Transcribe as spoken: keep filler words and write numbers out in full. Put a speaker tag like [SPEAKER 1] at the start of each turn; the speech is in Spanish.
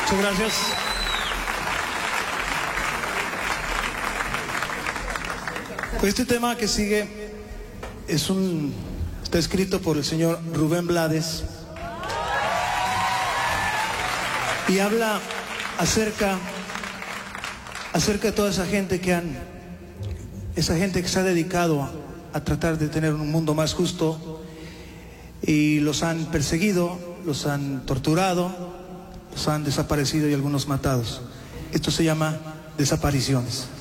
[SPEAKER 1] Muchas gracias. Pues este tema que sigue es un, está escrito por el señor Rubén Blades y habla acerca, acerca de toda esa gente que han, esa gente que se ha dedicado a, a tratar de tener un mundo más justo y los han perseguido, los han torturado, los han desaparecido y algunos matados. Esto se llama desapariciones.